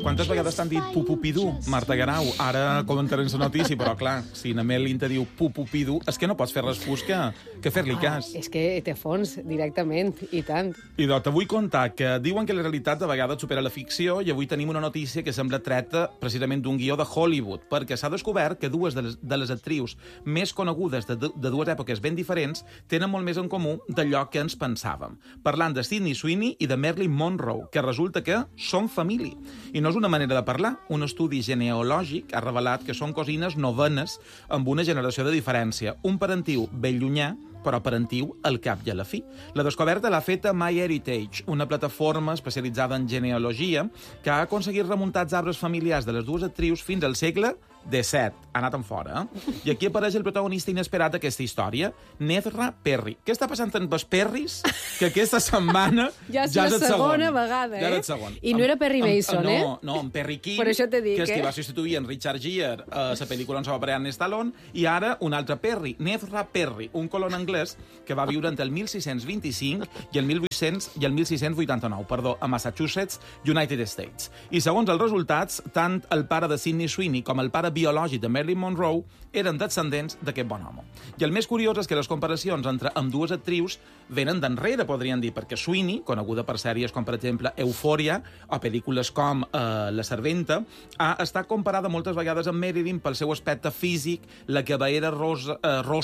Quantes vegades t'han dit pupupidú, Marta Guerau? Ara comentarem la notícia, però clar, si na Meli te diu pupupidú, és que no pots fer res fus que fer-li cas. És que té fons directament, i tant. I doncs, vull contar que diuen que la realitat de vegades supera la ficció i avui tenim una notícia que sembla treta precisament d'un guió de Hollywood, perquè s'ha descobert que dues de les actrius més conegudes de dues èpoques ben diferents tenen molt més en comú d'allò que ens pensàvem. Parlant de Sydney Sweeney i de Marilyn Monroe, que resulta que són família. I no és una manera de parlar. Un estudi genealògic ha revelat que són cosines novenes amb una generació de diferència. Un parentiu ben llunyà, però parentiu al cap i a la fi. La descoberta l'ha feta MyHeritage, una plataforma especialitzada en genealogia que ha aconseguit remuntar els arbres familiars de les dues actrius fins al segle XVII. Ha anat en fora, I aquí apareix el protagonista inesperat d'aquesta història, Nezra Perry. Què està passant amb els Perrys? Que aquesta setmana ja és la segona vegada, Ja és el segon. I no era Perry Mason, No, en Perry King, per això t'he dit, que és qui va substituir en Richard Gere a la pel·lícula on se va aparear en Stallone, i ara un altre Perry, Nezra Perry, un colon anglès que va viure entre el 1625 i el 1689, a Massachusetts, United States. I segons els resultats, tant el pare de Sydney Sweeney com el pare biològic de Marilyn Monroe eren descendents d'aquest bon home. I el més curiós és que les comparacions entre ambdues actrius venen d'enrere, podríem dir, perquè Sweeney, coneguda per sèries com, per exemple, Euphoria, o pel·lícules com La serventa, ha estat comparada moltes vegades amb Marilyn pel seu aspecte físic, la cabellera rosa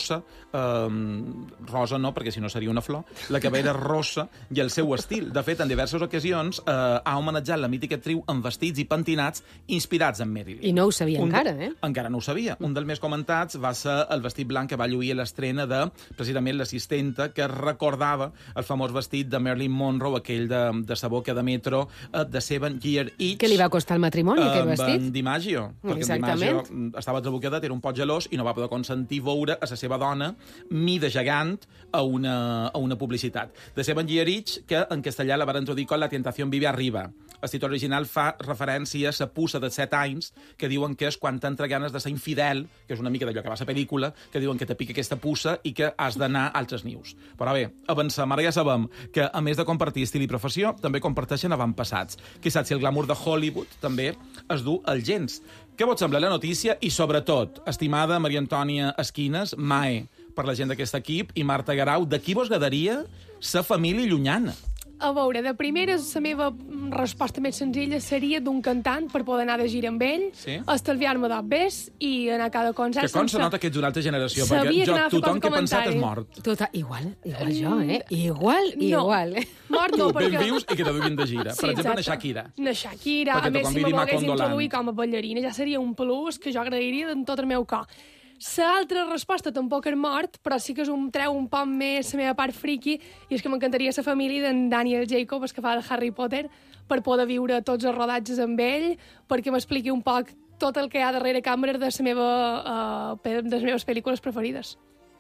no, perquè si no seria una flor, la cabellera rosa i el seu estil. De fet, en diverses ocasions ha homenatjat la mítica actriu amb vestits i pentinats inspirats en Marilyn. I no ho sabia encara, Encara no ho sabia. Un dels més comentats va ser el vestit blanc que va lluir a l'estrena de, precisament, l'assistenta, que recordava el famós vestit de Marilyn Monroe, aquell de sa boca de metro, de 7 Year Itch. Que li va costar el matrimoni, aquell vestit? En DiMaggio. Perquè en DiMaggio estava trabucadet, era un poc gelós, i no va poder consentir veure a la seva dona mida gegant a una publicitat. De 7 Year Itch, que en castellà la van introduir com La tentación vive arriba. El títol original fa referència a la puça de 7 anys, que diuen que és quan t'entra ganes de ser infidel, que és una mica d'allò que va a la pel·lícula, que diuen que te pica aquesta puça i que has d'anar a altres nius. Però bé, avancem. Ara ja sabem que, a més de compartir estil i professió, també comparteixen avantpassats. Qui sap si el glamour de Hollywood també es du als gens. Què vos sembla la notícia? I, sobretot, estimada Maria Antònia Esquines, Mae, per la gent d'aquest equip, i Marta Guerau, de qui vos agradaria ser família llunyana? A veure, de primeres, la meva resposta més senzilla seria d'un cantant per poder anar de gira amb ell, estalviar-me d'obves i anar a cada concert. Que com se nota que ets d'una altra generació, perquè tothom que he pensat és mort. Igual jo, Igual. Mort no, perquè... Ben vius i que te duguin de gira. Per exemple, na Shakira. Na Shakira, a més, si me volgués introduir com a ballarina, ja seria un plus que jo agrairia de tot el meu cor. L'altra resposta tampoc és mort, però sí que treu un poc més la meva part friki, i és que m'encantaria la família d'en Daniel Jacob, el que fa de Harry Potter, per poder viure tots els rodatges amb ell, perquè m'expliqui un poc tot el que hi ha darrere càmera de les meves pel·lícules preferides.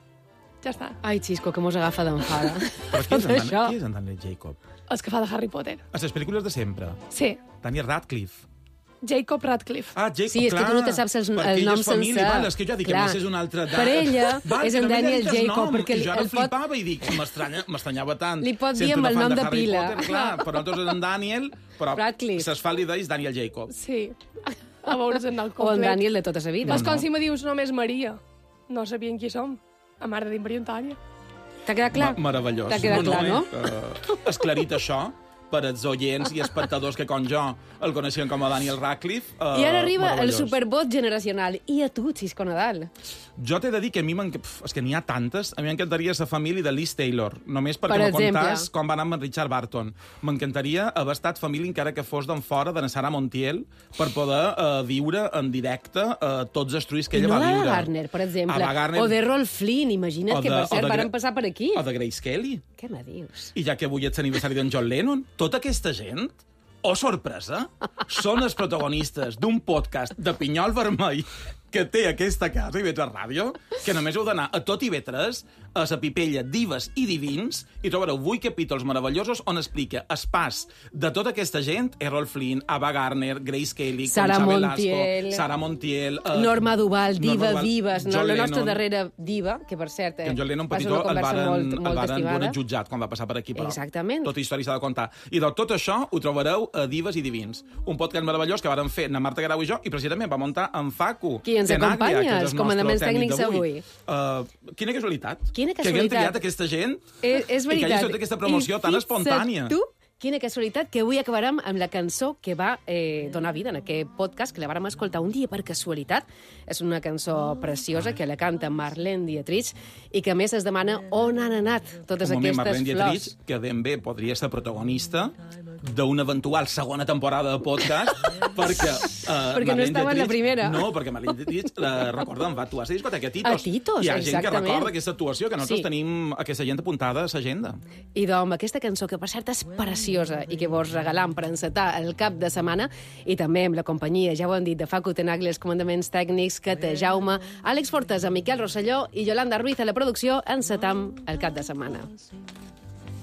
Ja està. Ai, Xisco, que mos agafa d'enfada. Però qui és en Daniel Jacob? El que fa de Harry Potter. A les pel·lícules de sempre? Sí. Daniel Radcliffe. Jacob Radcliffe. Ah, Jacob, sí, és que tu no te saps el nom sencer. És que jo dic que a més és una altra edat. Per ella és en Daniel Jacob. Perquè jo ara flipava i dic, m'estranyava tant. Li pot dir amb el nom de pila. Clar, per nosaltres és en Daniel, però ses fa li deis Daniel Jacob. Sí, a veure's en el complet. O en Daniel de tota la vida. És com si me dius només Maria. No sabien qui som. A mare de Maria Antònia. T'ha quedat clar? Meravellós. T'ha quedat clar, no? Esclarit això per als oients i espectadors que, com jo, el coneixien com a Daniel Radcliffe. I ara arriba el superbot generacional. I a tu, Xisco Nadal? Jo t'he de dir que a mi és que n'hi ha tantes. A mi m'encantaria ser família de Liz Taylor, només perquè me contàs com va anar amb Richard Barton. M'encantaria haver estat família, encara que fos d'en fora, de Sara Montiel, per poder viure en directe tots els truis que ella va viure. No de Garner, per exemple. O de Rolf Flynn, imagina't, que per cert varen passar per aquí. O de Grace Kelly. Què me dius? I ja que avui ets aniversari d'en John Lennon, tota aquesta gent, sorpresa, són els protagonistes d'un podcast de Pinyol Vermell que té aquesta casa, IB3 Ràdio, que només heu d'anar a tot IB3, a la Pipella Dives i Divins, i trobareu 8 capítols meravellosos on explica el pas de tota aquesta gent, Errol Flynn, Ava Gardner, Grace Kelly, Concha Velasco, Sara Montiel... Norma Duval, Dives, no? La nostra darrera diva, que per cert... Que en John Lennon Petitó el varen donar jutjat quan va passar per aquí, però exactament. tota història s'ha de contar. I de tot això ho trobareu a Dives i Divins, un podcast meravellós que vàrem fer na Marta Garau i jo, i precisament va muntar en Facu. Qui ens acompanya, els comandaments tècnics avui. Quina casualitat. Quina casualitat. Que haguem triat aquesta gent és veritat. I que hagi fet aquesta promoció tan espontània. Tu, quina casualitat, que avui acabarem amb la cançó que va donar vida en aquest podcast, que la vàrem escoltar un dia per casualitat. És una cançó preciosa que la canta Marlene Dietrich i que a més es demana on han anat totes aquestes Marlene flors. Dietrich, que ben bé podria ser protagonista d'una eventual segona temporada de podcast, perquè... perquè no estava en la primera. No, perquè Marlene Dietrich, recorda'm, va actuar a la discoteca Titos. A Titos, hi ha exactament. gent que recorda aquesta actuació, que nosaltres tenim aquesta gent apuntada a l'agenda. I doncs aquesta cançó, que per cert és preciosa i que vos regalam per encetar el cap de setmana, i també amb la companyia, ja ho hem dit, de Facu Tenagli, els comandaments tècnics, Cata Jaume, Àlex Fortes, Miquel Rosselló i Yolanda Ruiz a la producció, encetam el cap de setmana.